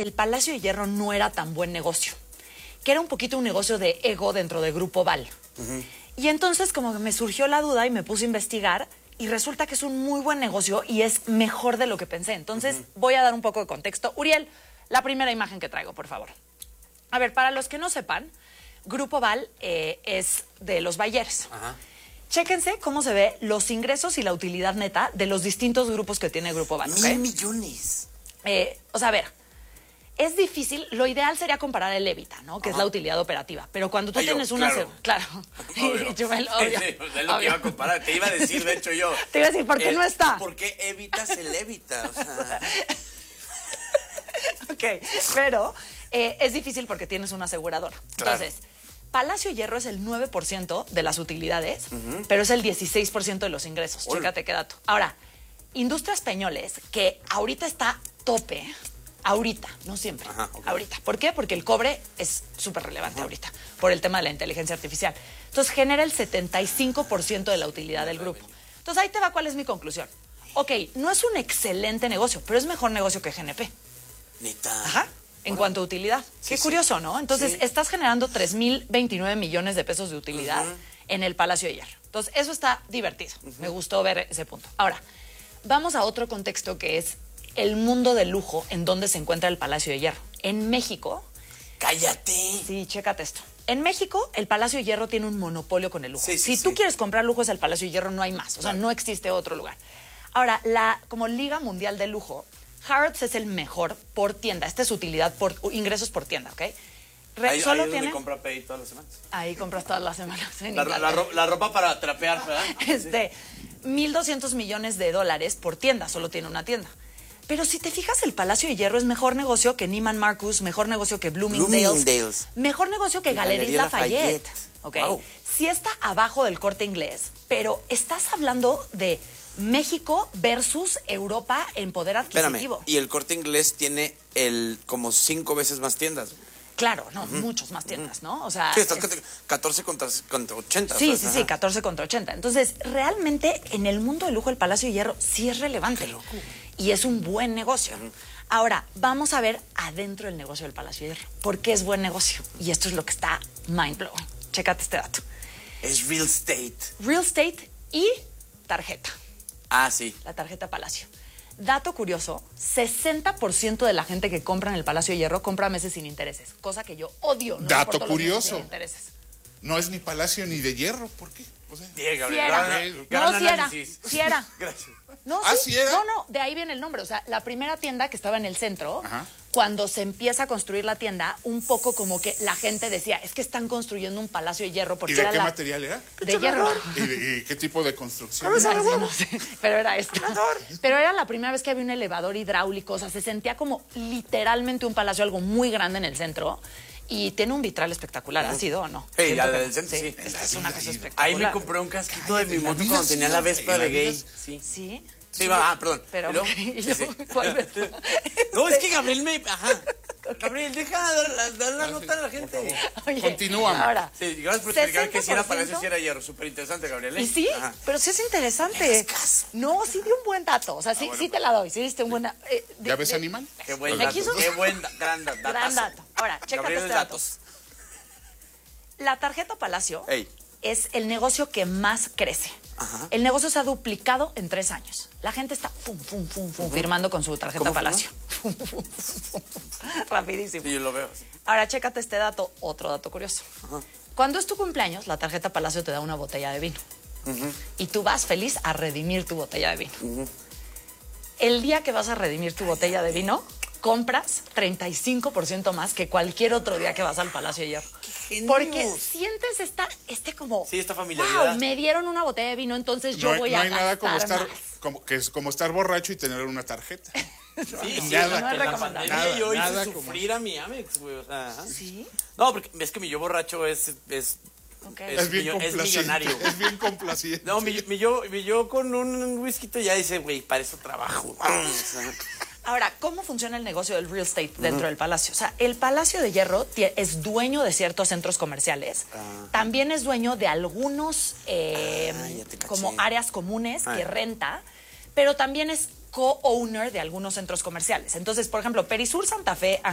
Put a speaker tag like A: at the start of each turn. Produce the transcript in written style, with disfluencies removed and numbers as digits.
A: el Palacio de Hierro no era tan buen negocio, que era un poquito un negocio de ego dentro de Grupo Val. Y entonces como que me surgió la duda y me puse a investigar y resulta que es un muy buen negocio y es mejor de lo que pensé. Entonces voy a dar un poco de contexto. Uriel, la primera imagen que traigo, por favor. A ver, para los que no sepan, Grupo Val es de los Bayeres. Chéquense cómo se ve los ingresos y la utilidad neta de los distintos grupos que tiene Grupo Val. ¿Okay?
B: 1,000 millones.
A: O sea, a ver, es difícil, lo ideal sería comparar el EBITDA, ¿no? Que es la utilidad operativa. Pero cuando tú tienes una... Claro.
B: Obvio.
A: Obvio.
B: Sí, es lo que iba a comparar. Te iba a decir, de hecho, yo.
A: Te iba a decir, ¿por qué no está?
B: ¿Por qué evitas el evita? O sea...
A: Ok, pero es difícil porque tienes una aseguradora.
B: Claro.
A: Entonces, Palacio Hierro es el 9% de las utilidades, pero es el 16% de los ingresos. Chécate qué dato. Ahora, Industrias Peñoles, que ahorita está tope, ahorita, no siempre, ahorita. ¿Por qué? Porque el cobre es súper relevante ahorita, por el tema de la inteligencia artificial. Entonces, genera el 75% de la utilidad del grupo. Entonces, ahí te va cuál es mi conclusión. Ok, no es un excelente negocio, pero es mejor negocio que GNP.
B: Neta.
A: En cuanto a utilidad. Qué curioso, ¿no? Entonces, estás generando 3,029 millones de pesos de utilidad en el Palacio de Hierro. Entonces, eso está divertido. Me gustó ver ese punto. Ahora, vamos a otro contexto que es el mundo del lujo en donde se encuentra el Palacio de Hierro. En México...
B: ¡Cállate!
A: Sí, chécate esto. En México, el Palacio de Hierro tiene un monopolio con el lujo. Si tú
B: sí.
A: quieres comprar lujo, es el Palacio de Hierro, no hay más. O sea, no existe otro lugar. Ahora, como Liga Mundial de Lujo, Harrods es el mejor por tienda. Esta es utilidad por ingresos por tienda, ¿ok?
B: Ahí solo es donde compra Pay todas las semanas.
A: Ahí compras todas las semanas.
B: La ropa para trapear, ¿verdad?
A: 1,200 millones de dólares por tienda. Solo tiene una tienda. Pero si te fijas, el Palacio de Hierro es mejor negocio que Neiman Marcus, mejor negocio que Bloomingdale's, mejor negocio que Galeries Lafayette. ¿Okay?
B: Wow.
A: Sí está abajo del Corte Inglés, pero estás hablando de México versus Europa en poder adquisitivo.
B: Espérame, y el Corte Inglés tiene como 5 veces más tiendas.
A: Claro, no, muchos más tiendas, ¿no? O sea,
B: sí, está 14 contra 80.
A: Sí, 14 contra 80. Entonces, realmente, en el mundo del lujo, el Palacio de Hierro sí es relevante.
B: Qué loco.
A: Y es un buen negocio. Ahora, vamos a ver adentro del negocio del Palacio de Hierro. ¿Por qué es buen negocio? Y esto es lo que está mind-blowing. Chécate este dato.
B: Es real estate.
A: Real estate y tarjeta.
B: Sí.
A: La tarjeta Palacio. Dato curioso, 60% de la gente que compra en el Palacio de Hierro compra a meses sin intereses, cosa que yo odio. No
C: Dato
A: soporto
C: curioso.
A: los meses sin intereses.
C: No es ni Palacio ni de Hierro, ¿por qué? O sea,
A: Sí era.
B: Gracias.
A: No,
C: sí era.
A: No, de ahí viene el nombre. O sea, la primera tienda que estaba en el centro, cuando se empieza a construir la tienda, un poco como que la gente decía, es que están construyendo un Palacio de Hierro. Porque
C: ¿y de qué material era?
A: De hierro.
C: ¿Y qué tipo de construcción?
A: No sé, pero era esto. Pero era la primera vez que había un elevador hidráulico. O sea, se sentía como literalmente un palacio, algo muy grande en el centro. Y tiene un vitral espectacular, ¿ha sido o no?
B: Sí, la del centro, sí.
A: Es una cosa espectacular.
B: Ahí me compré un casquito de mi moto cuando tenía la Vespa de gay.
A: Sí.
B: Sí, perdón.
A: Pero, ¿cuál Vespa?
B: No, es que Gabriel Gabriel, deja dar la nota a la gente.
A: Oye,
C: continúa.
A: Ahora,
B: sí, gracias por explicar que si era Palacio, si era Hierro. Súper interesante, Gabriel.
A: Y sí, pero sí es interesante. No, sí dio un buen dato. O sea, sí te la doy. Sí diste un buen dato.
C: ¿Ya ves, animal?
B: Qué buen dato. Qué buen gran dato.
A: Ahora, chécate este dato. La tarjeta Palacio es el negocio que más crece. El negocio se ha duplicado en 3 años. La gente está firmando con su tarjeta Palacio. Rapidísimo.
B: Sí, yo lo veo.
A: Ahora, chécate este dato, otro dato curioso. Cuando es tu cumpleaños, la tarjeta Palacio te da una botella de vino. Y tú vas feliz a redimir tu botella de vino. El día que vas a redimir tu botella de vino, compras 35% más que cualquier otro día que vas al Palacio de Hierro. Porque sientes esta familiaridad. Wow, me dieron una botella de vino, entonces yo voy a gastar más.
C: Como estar borracho y tener una tarjeta.
B: Nada,
A: no es
B: la pandemia yo hice sufrir a mi Amex, güey. O sea,
A: ¿Sí?
B: No, porque es que mi yo borracho es millonario.
C: Es bien complaciente.
B: No, mi yo con un whisky ya dice, güey, para eso trabajo.
A: Ahora, ¿cómo funciona el negocio del real estate dentro del Palacio? O sea, el Palacio de Hierro es dueño de ciertos centros comerciales. También es dueño de algunos como áreas comunes que renta, pero también es co-owner de algunos centros comerciales. Entonces, por ejemplo, Perisur Santa Fe,